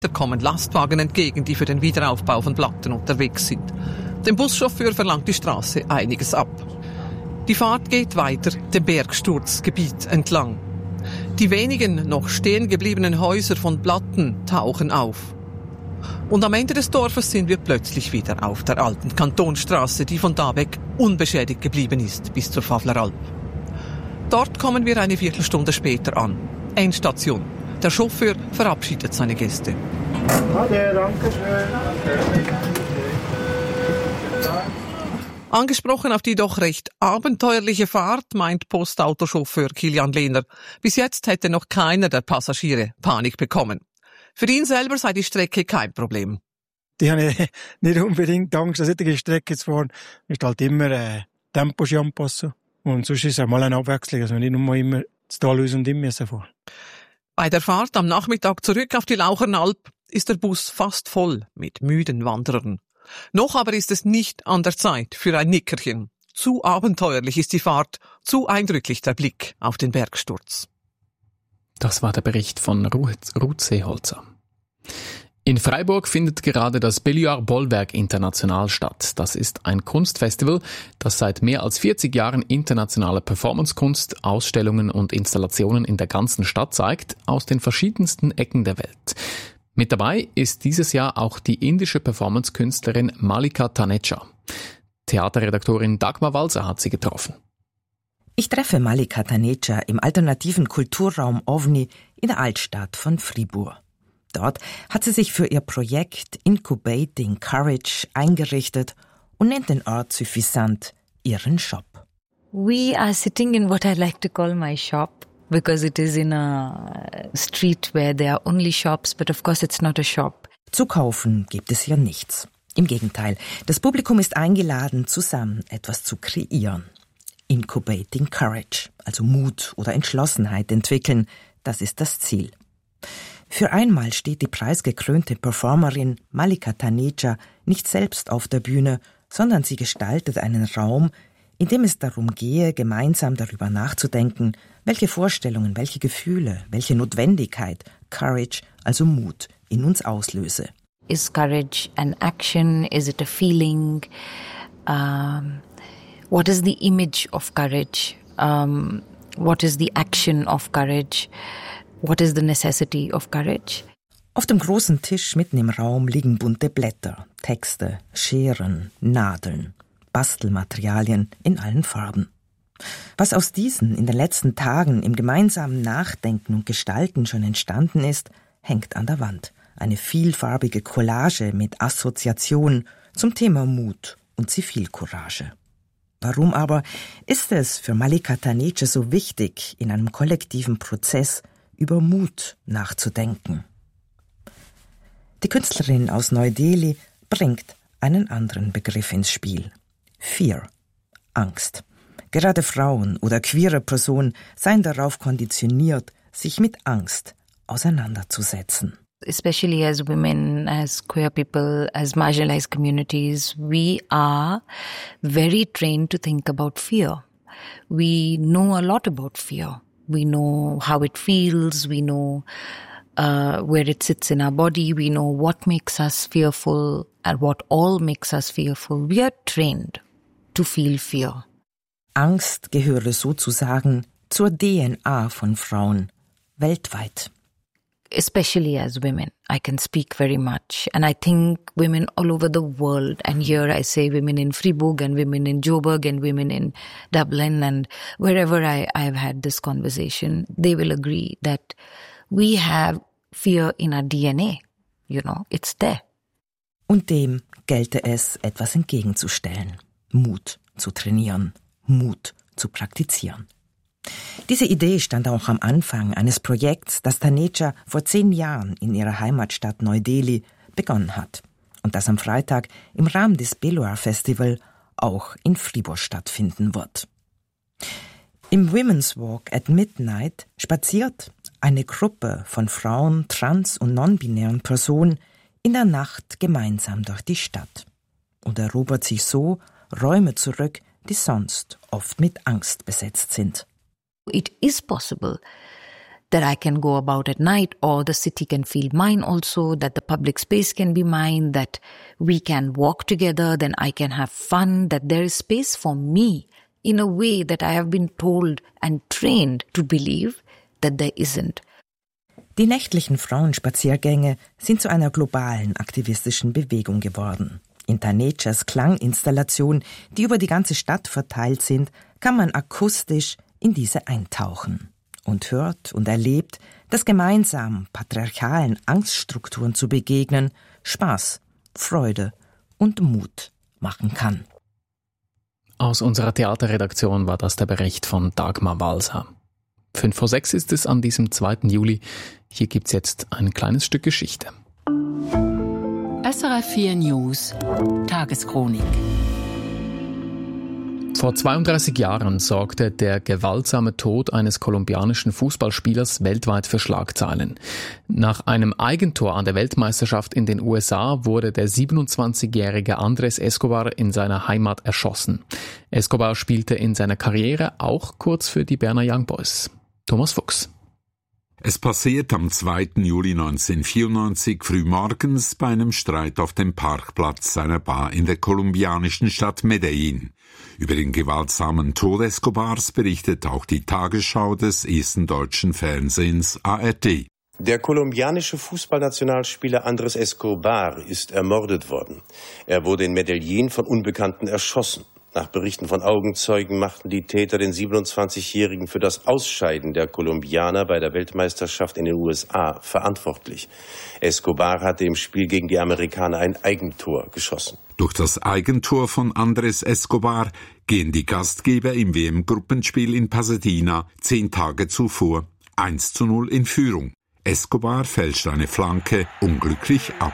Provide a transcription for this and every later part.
Da kommen Lastwagen entgegen, die für den Wiederaufbau von Platten unterwegs sind. Dem Buschauffeur verlangt die Straße einiges ab. Die Fahrt geht weiter dem Bergsturzgebiet entlang. Die wenigen noch stehen gebliebenen Häuser von Platten tauchen auf. Und am Ende des Dorfes sind wir plötzlich wieder auf der alten Kantonstraße, die von da weg unbeschädigt geblieben ist bis zur Fawleralp. Dort kommen wir eine Viertelstunde später an. Endstation. Der Chauffeur verabschiedet seine Gäste. Ade, danke schön. Angesprochen auf die doch recht abenteuerliche Fahrt, meint Postautochauffeur Kilian Lehner. Bis jetzt hätte noch keiner der Passagiere Panik bekommen. Für ihn selber sei die Strecke kein Problem. Die habe nicht unbedingt Angst, dass solche Strecke zu fahren. Es ist halt immer Tempo anpassen. Und sonst ist es mal eine Abwechslung, also nicht nur immer zu Talhaus und immer fahren. Bei der Fahrt am Nachmittag zurück auf die Lauchernalp ist der Bus fast voll mit müden Wanderern. Noch aber ist es nicht an der Zeit für ein Nickerchen. Zu abenteuerlich ist die Fahrt, zu eindrücklich der Blick auf den Bergsturz. Das war der Bericht von Ruth Seeholzer. In Freiburg findet gerade das Belluard Bollwerk International statt. Das ist ein Kunstfestival, das seit mehr als 40 Jahren internationale Performancekunst, Ausstellungen und Installationen in der ganzen Stadt zeigt, aus den verschiedensten Ecken der Welt. Mit dabei ist dieses Jahr auch die indische Performancekünstlerin Malika Taneja. Theaterredaktorin Dagmar Walser hat sie getroffen. Ich treffe Malika Taneja im alternativen Kulturraum OVNI in der Altstadt von Fribourg. Dort hat sie sich für ihr Projekt Incubating Courage eingerichtet und nennt den Ort suffisant ihren Shop. We are sitting in what I like to call my shop, because it is in a street where there are only shops, but of course it's not a shop. Zu kaufen gibt es hier nichts. Im Gegenteil, das Publikum ist eingeladen, zusammen etwas zu kreieren. Incubating Courage, also Mut oder Entschlossenheit entwickeln, das ist das Ziel. Für einmal steht die preisgekrönte Performerin Malika Taneja nicht selbst auf der Bühne, sondern sie gestaltet einen Raum, in dem es darum gehe, gemeinsam darüber nachzudenken, welche Vorstellungen, welche Gefühle, welche Notwendigkeit Courage, also Mut, in uns auslöse. Is courage an action? Is it a feeling? What is the image of courage? What is the action of courage? What is the necessity of courage? Auf dem großen Tisch mitten im Raum liegen bunte Blätter, Texte, Scheren, Nadeln, Bastelmaterialien in allen Farben. Was aus diesen in den letzten Tagen im gemeinsamen Nachdenken und Gestalten schon entstanden ist, hängt an der Wand. Eine vielfarbige Collage mit Assoziationen zum Thema Mut und Zivilcourage. Warum aber ist es für Malika Taneja so wichtig, in einem kollektiven Prozess über Mut nachzudenken? Die Künstlerin aus Neu-Delhi bringt einen anderen Begriff ins Spiel. Fear, Angst. Gerade Frauen oder queere Personen seien darauf konditioniert, sich mit Angst auseinanderzusetzen. Especially as women, as queer people, as marginalized communities, we are very trained to think about fear. We know a lot about fear. We know how it feels, we know where it sits in our body, we know what makes us fearful and what all makes us fearful. We are trained to feel fear. Angst gehöre sozusagen zur DNA von Frauen weltweit. Especially as women, I can speak very much. And I think women all over the world, and here I say women in Fribourg and women in Joburg and women in Dublin and wherever I have had this conversation, they will agree that we have fear in our DNA. You know, it's there. Und dem gelte es, etwas entgegenzustellen. Mut zu trainieren, Mut zu praktizieren. Diese Idee stand auch am Anfang eines Projekts, das Taneja vor 10 Jahren in ihrer Heimatstadt Neu-Delhi begonnen hat und das am Freitag im Rahmen des Belluard Festival auch in Fribourg stattfinden wird. Im Women's Walk at Midnight spaziert eine Gruppe von Frauen, trans- und non-binären Personen in der Nacht gemeinsam durch die Stadt und erobert sich so Räume zurück, die sonst oft mit Angst besetzt sind. It is possible that I can go about at night, or the city can feel mine also, that the public space can be mine, that we can walk together, then I can have fun, that there is space for me in a way that I have been told and trained to believe that there isn't. Die nächtlichen Frauenspaziergänge sind zu einer globalen aktivistischen Bewegung geworden. Internetschers Klanginstallationen, die über die ganze Stadt verteilt sind, kann man akustisch in diese eintauchen und hört und erlebt, dass gemeinsam patriarchalen Angststrukturen zu begegnen Spaß, Freude und Mut machen kann. Aus unserer Theaterredaktion war das der Bericht von Dagmar Walser. 5:06 ist es an diesem 2. Juli. Hier gibt's jetzt ein kleines Stück Geschichte. SRF 4 News Tageschronik. Vor 32 Jahren sorgte der gewaltsame Tod eines kolumbianischen Fußballspielers weltweit für Schlagzeilen. Nach einem Eigentor an der Weltmeisterschaft in den USA wurde der 27-jährige Andrés Escobar in seiner Heimat erschossen. Escobar spielte in seiner Karriere auch kurz für die Berner Young Boys. Thomas Fuchs. Es passiert am 2. Juli 1994 frühmorgens bei einem Streit auf dem Parkplatz einer Bar in der kolumbianischen Stadt Medellín. Über den gewaltsamen Tod Escobars berichtet auch die Tagesschau des ersten deutschen Fernsehens ARD. Der kolumbianische Fußballnationalspieler Andrés Escobar ist ermordet worden. Er wurde in Medellín von Unbekannten erschossen. Nach Berichten von Augenzeugen machten die Täter den 27-Jährigen für das Ausscheiden der Kolumbianer bei der Weltmeisterschaft in den USA verantwortlich. Escobar hatte im Spiel gegen die Amerikaner ein Eigentor geschossen. Durch das Eigentor von Andrés Escobar gehen die Gastgeber im WM-Gruppenspiel in Pasadena 10 Tage zuvor 1:0 in Führung. Escobar fälscht eine Flanke unglücklich ab.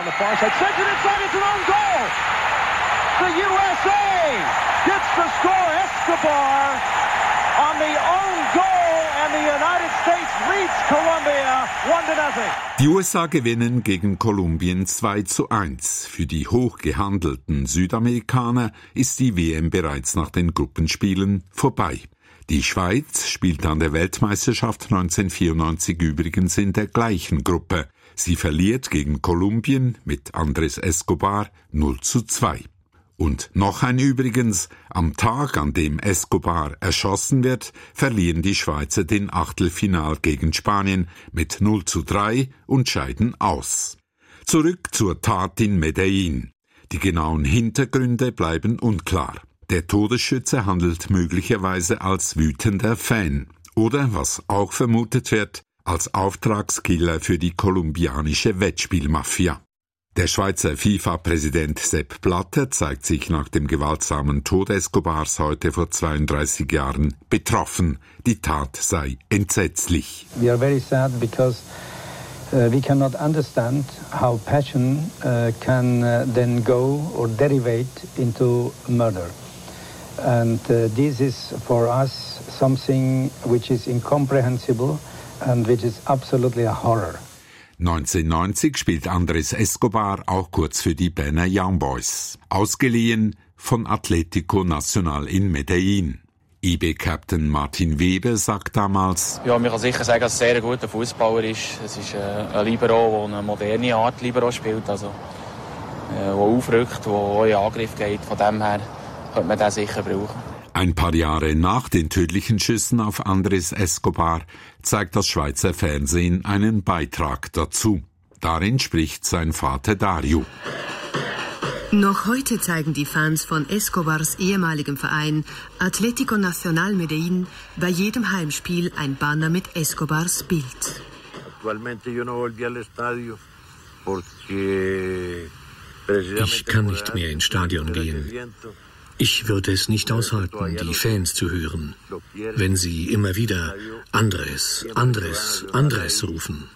The USA gets the score. Escobar on the own goal, and the United States leads Colombia 1-0. Die USA gewinnen gegen Kolumbien 2:1. Für die hochgehandelten Südamerikaner ist die WM bereits nach den Gruppenspielen vorbei. Die Schweiz spielte an der Weltmeisterschaft 1994 übrigens in der gleichen Gruppe. Sie verliert gegen Kolumbien mit Andrés Escobar 0:2. Und noch ein übrigens, am Tag, an dem Escobar erschossen wird, verlieren die Schweizer den Achtelfinal gegen Spanien mit 0:3 und scheiden aus. Zurück zur Tat in Medellín. Die genauen Hintergründe bleiben unklar. Der Todesschütze handelt möglicherweise als wütender Fan oder, was auch vermutet wird, als Auftragskiller für die kolumbianische Wettspielmafia. Der Schweizer FIFA-Präsident Sepp Blatter zeigt sich nach dem gewaltsamen Tod Escobars heute vor 32 Jahren betroffen. Die Tat sei entsetzlich. We are very sad because we cannot understand how passion can then go or derivate into murder. And this is for us something which is incomprehensible and which is absolutely a horror. 1990 spielt Andrés Escobar auch kurz für die Berner Young Boys, ausgeliehen von Atlético Nacional in Medellín. IB-Captain Martin Weber sagt damals: Ja, man kann sicher sagen, dass er ein sehr guter Fußballer ist. Es ist ein Libero, der eine moderne Art Libero spielt, also der aufrückt, der auch in Angriff geht. Von dem her könnte man den sicher brauchen. Ein paar Jahre nach den tödlichen Schüssen auf Andrés Escobar zeigt das Schweizer Fernsehen einen Beitrag dazu. Darin spricht sein Vater Dario. Noch heute zeigen die Fans von Escobars ehemaligem Verein Atlético Nacional Medellín bei jedem Heimspiel ein Banner mit Escobars Bild. Ich kann nicht mehr ins Stadion gehen. Ich würde es nicht aushalten, die Fans zu hören, wenn sie immer wieder Andrés, Andrés, Andrés rufen.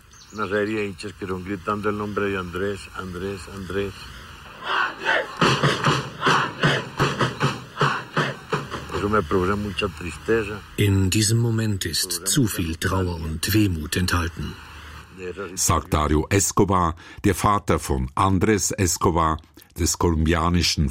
In diesem Moment ist zu viel Trauer und Wehmut enthalten, sagt Dario Escobar, der Vater von Andrés Escobar, des kolumbianischen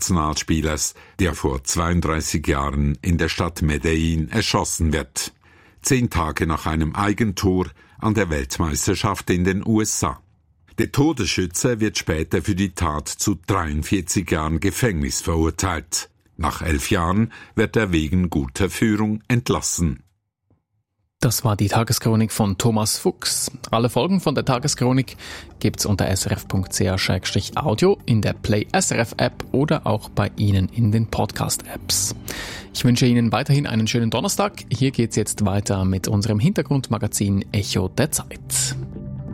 Fußballnationalspielers, der vor 32 Jahren in der Stadt Medellín erschossen wird. 10 Tage nach einem Eigentor an der Weltmeisterschaft in den USA. Der Todesschütze wird später für die Tat zu 43 Jahren Gefängnis verurteilt. Nach 11 Jahren wird er wegen guter Führung entlassen. Das war die Tageschronik von Thomas Fuchs. Alle Folgen von der Tageschronik gibt's unter srf.ch/audio in der Play SRF App oder auch bei Ihnen in den Podcast-Apps. Ich wünsche Ihnen weiterhin einen schönen Donnerstag. Hier geht's jetzt weiter mit unserem Hintergrundmagazin Echo der Zeit.